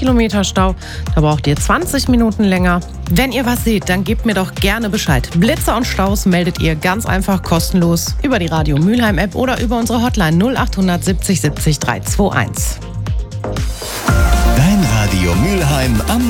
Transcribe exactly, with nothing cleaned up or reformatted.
Kilometer Stau. Da braucht ihr zwanzig Minuten länger. Wenn ihr was seht, dann gebt mir doch gerne Bescheid. Blitzer und Staus meldet ihr ganz einfach kostenlos über die Radio Mülheim App oder über unsere Hotline null acht siebzig siebzig drei zwei eins. Dein Radio Mülheim am